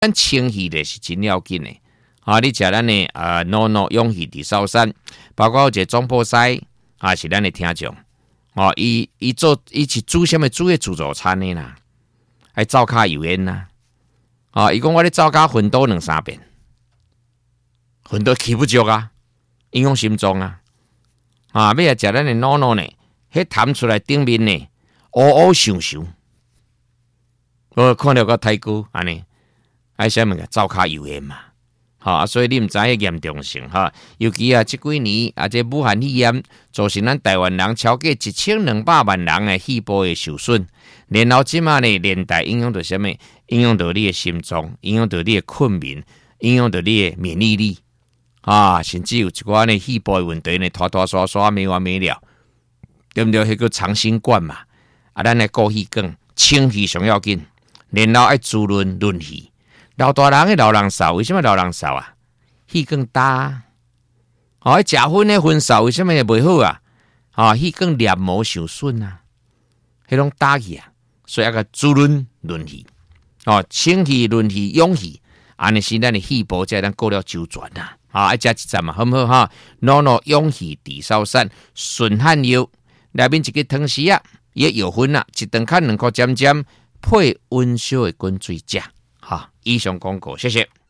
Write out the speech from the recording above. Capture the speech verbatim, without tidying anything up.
咱清气咧是真要紧的。啊，你食咱的啊诺诺勇气地烧山，包括一个总波西啊，是咱的听众。哦，伊伊做伊是煮什么煮的自助餐的啦，还灶骹油烟啦。啊，伊讲我咧灶骹荤多两三遍，荤多起不足啊，影响心脏啊。啊，要食咱的诺诺呢，迄弹出来顶面呢，乌乌想想，我看到个太久安尼，还啥物个灶骹油烟嘛。哈、哦，所以你毋知影严重性哈，尤其啊，即几年啊，这武汉肺炎造成咱台湾人超过一千两百万人的肺部的受损，然后即马呢，连带影响到什么？影响到你的心脏，影响到你的困眠，影响到你的免疫力啊，甚至有一寡呢肺部的问题呢，拖拖刷刷没完没了，对不对？迄个长新冠嘛，啊，咱的过气更清气上要紧，然后爱滋润润气。老大人的老人少，为什么老人少啊？气更大，哦，食薰的薰少，为什么袂好啊？啊，气更黏膜受损啊，迄种打气啊，所以要个滋润润气，哦，清气润气勇气，安尼是咱的气部才能过了周转啊！啊，爱食一站嘛，好唔好哈？诺诺勇气地烧散顺汗药，内面一个汤匙啊，也有分啊，一顿看两颗尖尖，配温烧的滚水食。好，以上广告，谢谢。